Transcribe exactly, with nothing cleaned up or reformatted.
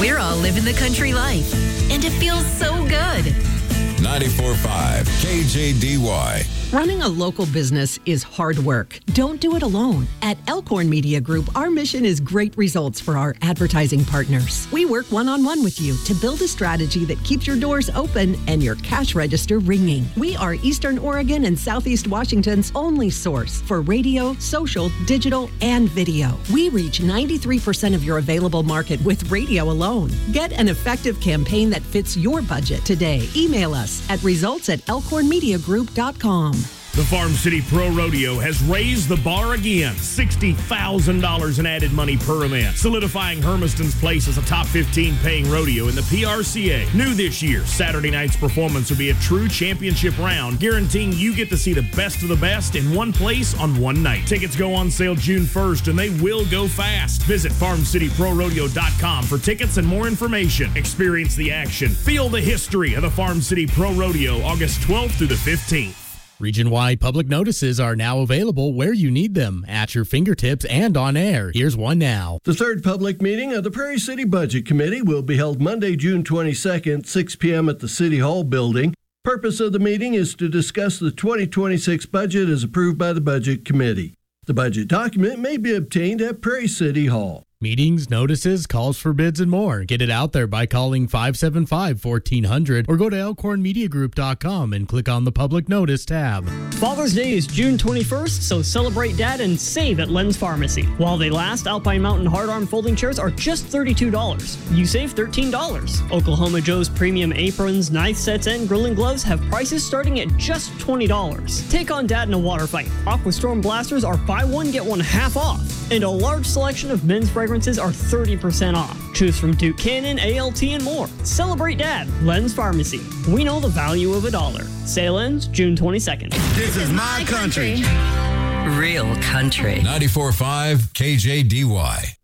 We're all living the country life, and it feels so good. ninety-four point five K J D Y. Running a local business is hard work. Don't do it alone. At Elkhorn Media Group, our mission is great results for our advertising partners. We work one-on-one with you to build a strategy that keeps your doors open and your cash register ringing. We are Eastern Oregon and Southeast Washington's only source for radio, social, digital, and video. We reach ninety-three percent of your available market with radio alone. Get an effective campaign that fits your budget today. Email us at results at elkhorn media group dot com. The Farm City Pro Rodeo has raised the bar again. sixty thousand dollars in added money per event, solidifying Hermiston's place as a top fifteen paying rodeo in the P R C A. New this year, Saturday night's performance will be a true championship round, guaranteeing you get to see the best of the best in one place on one night. Tickets go on sale June first, and they will go fast. Visit farm city pro rodeo dot com for tickets and more information. Experience the action. Feel the history of the Farm City Pro Rodeo, August twelfth through the fifteenth. Region-wide public notices are now available where you need them, at your fingertips and on air. Here's one now. The third public meeting of the Prairie City Budget Committee will be held Monday, June twenty-second, six p.m. at the City Hall building. Purpose of the meeting is to discuss the twenty twenty-six budget as approved by the Budget Committee. The budget document may be obtained at Prairie City Hall. Meetings, notices, calls for bids, and more. Get it out there by calling five seven five, fourteen hundred or go to elkhorn media group dot com and click on the Public Notice tab. Father's Day is June twenty-first, so celebrate Dad and save at Len's Pharmacy. While they last, Alpine Mountain hard arm folding chairs are just thirty-two dollars. You save thirteen dollars. Oklahoma Joe's premium aprons, knife sets, and grilling gloves have prices starting at just twenty dollars. Take on Dad in a water fight. Aquastorm blasters are buy one, get one half off. And a large selection of men's fragrances are thirty percent off. Choose from Duke Cannon, A L T, and more. Celebrate Dad. Len's Pharmacy. We know the value of a dollar. Sale ends June twenty-second. This is my country. Real country. ninety-four point five K J D Y.